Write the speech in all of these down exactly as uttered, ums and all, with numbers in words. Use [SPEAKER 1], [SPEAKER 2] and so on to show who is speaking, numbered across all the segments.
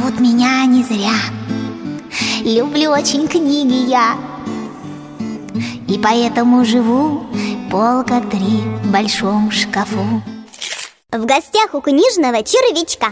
[SPEAKER 1] Зовут меня не зря. Люблю очень книги я, и поэтому живу полка три в большом шкафу.
[SPEAKER 2] В гостях у книжного червячка.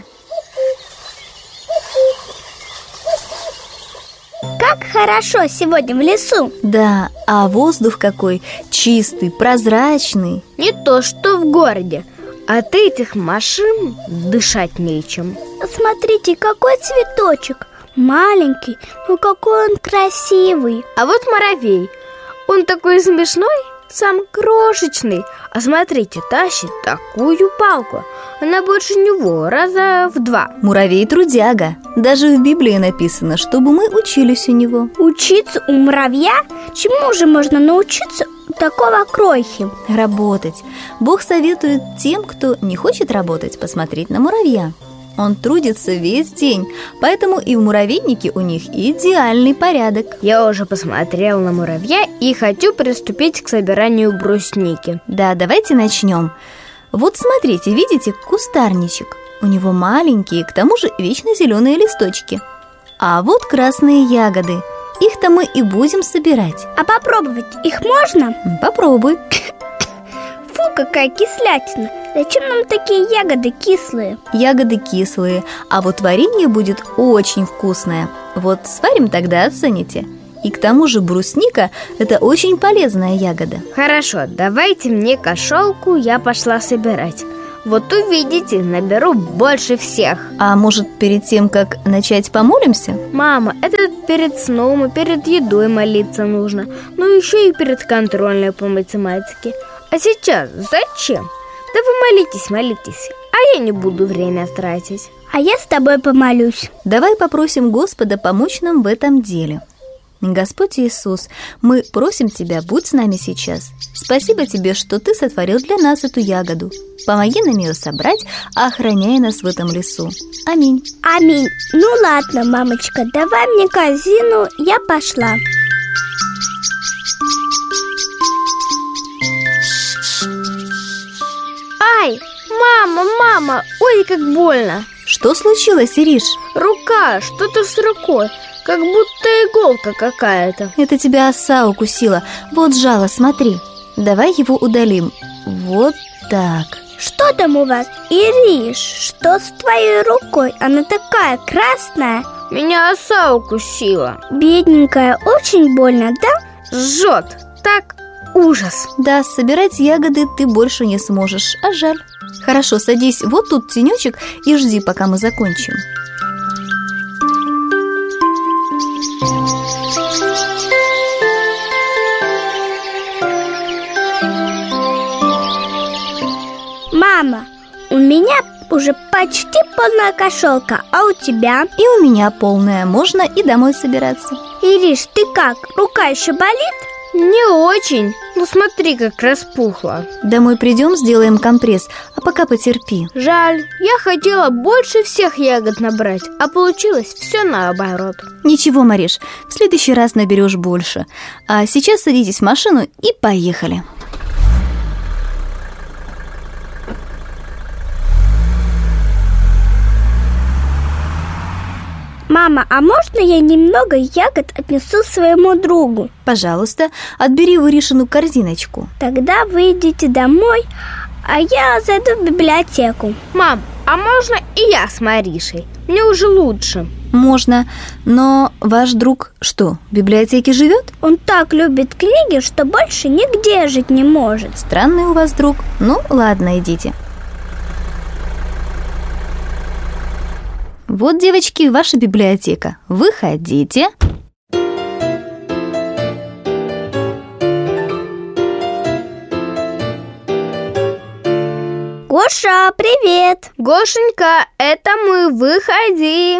[SPEAKER 2] Как хорошо сегодня в лесу.
[SPEAKER 3] Да, а воздух какой чистый, прозрачный.
[SPEAKER 4] Не то что в городе. От этих машин дышать нечем.
[SPEAKER 2] Смотрите, какой цветочек. Маленький, но какой он красивый.
[SPEAKER 4] А вот муравей. Он такой смешной, сам крошечный. А смотрите, тащит такую палку. Она больше него, раза в два.
[SPEAKER 3] Муравей-трудяга. Даже в Библии написано, чтобы мы учились у него.
[SPEAKER 2] Учиться у муравья? Чему же можно научиться у такого крохи?
[SPEAKER 3] Работать. Бог советует тем, кто не хочет работать, посмотреть на муравья. Он трудится весь день, поэтому и в муравейнике у них идеальный порядок.
[SPEAKER 4] Я уже посмотрел на муравья и хочу приступить к собиранию брусники.
[SPEAKER 3] Да, давайте начнем. Вот смотрите, видите кустарничек? У него маленькие, к тому же вечно зеленые листочки. А вот красные ягоды. Их-то мы и будем собирать.
[SPEAKER 2] А попробовать их можно?
[SPEAKER 3] Попробуй.
[SPEAKER 2] Фу, какая кислятина. Зачем нам такие ягоды кислые?
[SPEAKER 3] Ягоды кислые, а вот варенье будет очень вкусное. Вот сварим, тогда оцените. И к тому же брусника – это очень полезная ягода.
[SPEAKER 4] Хорошо, давайте мне кошелку, я пошла собирать. Вот увидите, наберу больше всех.
[SPEAKER 3] А может, перед тем, как начать, помолимся?
[SPEAKER 4] Мама, это перед сном и перед едой молиться нужно. Ну еще и перед контрольной по математике. А сейчас зачем? Да вы молитесь, молитесь, а я не буду время тратить.
[SPEAKER 2] А я с тобой помолюсь.
[SPEAKER 3] Давай попросим Господа помочь нам в этом деле. Господь Иисус, мы просим Тебя, будь с нами сейчас. Спасибо Тебе, что Ты сотворил для нас эту ягоду. Помоги нам ее собрать, охраняя нас в этом лесу. Аминь.
[SPEAKER 2] Аминь. Ну ладно, мамочка, давай мне корзину, я пошла.
[SPEAKER 4] Ай, мама, мама, ой, как больно.
[SPEAKER 3] Что случилось, Ириш?
[SPEAKER 4] Рука, что-то с рукой, как будто иголка какая-то.
[SPEAKER 3] Это тебя оса укусила. Вот жало, смотри. Давай его удалим. Вот так.
[SPEAKER 2] Что там у вас, Ириш? Что с твоей рукой? Она такая красная.
[SPEAKER 4] Меня оса укусила.
[SPEAKER 2] Бедненькая, очень больно, да?
[SPEAKER 4] Жжет, так ужас.
[SPEAKER 3] Да, собирать ягоды ты больше не сможешь, а жаль. Хорошо, садись вот тут тенечек и жди, пока мы закончим.
[SPEAKER 2] Мама, у меня уже почти полная кошелка, а у тебя?
[SPEAKER 3] И у меня полная, можно и домой собираться.
[SPEAKER 2] Ириш, ты как, рука еще болит?
[SPEAKER 4] Не очень, ну смотри, как распухла.
[SPEAKER 3] Домой придем, сделаем компресс, а пока потерпи.
[SPEAKER 4] Жаль, я хотела больше всех ягод набрать, а получилось все наоборот.
[SPEAKER 3] Ничего, Мариш, в следующий раз наберешь больше. А сейчас садитесь в машину и поехали.
[SPEAKER 2] Мама, а можно я немного ягод отнесу своему другу?
[SPEAKER 3] Пожалуйста, отбери в Иришину корзиночку.
[SPEAKER 2] Тогда вы идите домой, а я зайду в библиотеку.
[SPEAKER 4] Мам, а можно и я с Маришей? Мне уже лучше.
[SPEAKER 3] Можно, но ваш друг что, в библиотеке живет?
[SPEAKER 2] Он так любит книги, что больше нигде жить не может.
[SPEAKER 3] Странный у вас друг. Ну, ладно, идите. Вот, девочки, ваша библиотека. Выходите.
[SPEAKER 2] Гоша, привет!
[SPEAKER 4] Гошенька, это мы, выходи.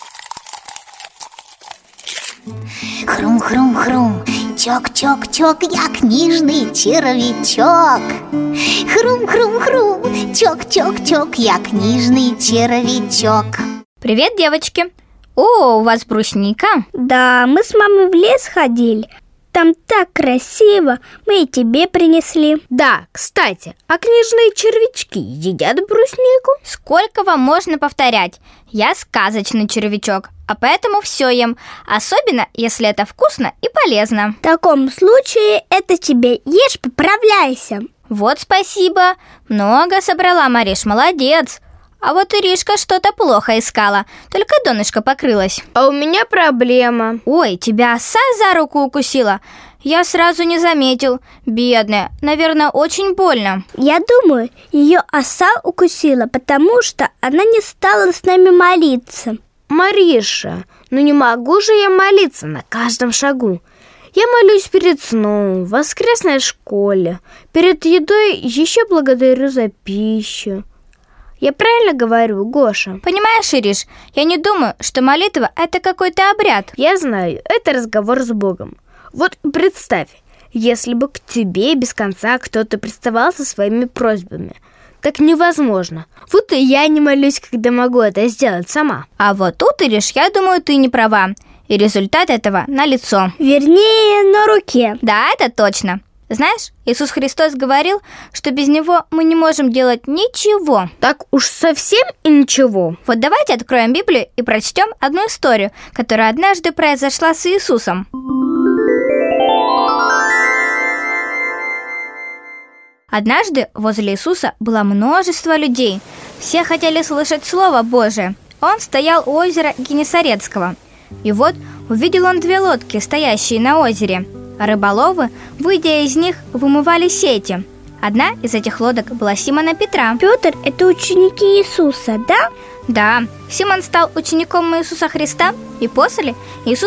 [SPEAKER 1] Хрум-хрум-хрум, чок-чок-чок, я книжный червячок. Хрум-хрум-хрум, чок-чок-чок, я книжный червячок.
[SPEAKER 5] Привет, девочки! О, у вас брусника?
[SPEAKER 2] Да, мы с мамой в лес ходили. там так красиво, мы и тебе принесли.
[SPEAKER 4] Да, кстати, а книжные червячки едят бруснику?
[SPEAKER 5] Сколько вам можно повторять? Я сказочный червячок, а поэтому все ем, особенно если это вкусно и полезно.
[SPEAKER 2] В таком случае это тебе ешь, поправляйся.
[SPEAKER 5] Вот спасибо, много собрала, Мариш, молодец. А вот Иришка что-то плохо искала, только донышко покрылось.
[SPEAKER 4] А у меня проблема.
[SPEAKER 5] Ой, тебя оса за руку укусила? Я сразу не заметил. Бедная, наверное, очень больно.
[SPEAKER 2] Я думаю, ее оса укусила, потому что она не стала с нами молиться.
[SPEAKER 4] Мариша, ну не могу же я молиться на каждом шагу. Я молюсь перед сном, в воскресной школе. Перед едой еще благодарю за пищу. Я правильно говорю, Гоша?
[SPEAKER 5] Понимаешь, Ириш, я не думаю, что молитва – это какой-то обряд.
[SPEAKER 4] Я знаю, это разговор с Богом. Вот представь, если бы к тебе без конца кто-то приставал со своими просьбами. Так невозможно. Вот и я не молюсь, когда могу это сделать сама.
[SPEAKER 5] А вот тут, Ириш, я думаю, ты не права. И результат этого налицо.
[SPEAKER 2] Вернее, на руке.
[SPEAKER 5] Да, это точно. Знаешь, Иисус Христос говорил, что без Него мы не можем делать ничего.
[SPEAKER 4] Так уж совсем и ничего.
[SPEAKER 5] Вот давайте откроем Библию и прочтем одну историю, которая однажды произошла с Иисусом. Однажды возле Иисуса было множество людей. Все хотели слышать Слово Божие. Он стоял у озера Генесарецкого. И вот увидел он две лодки, стоящие на озере. Рыболовы, выйдя из них, вымывали сети. Одна из этих лодок была Симона Петра.
[SPEAKER 2] Петр – это ученики Иисуса, да?
[SPEAKER 5] Да, Симон стал учеником Иисуса Христа, и после Иисус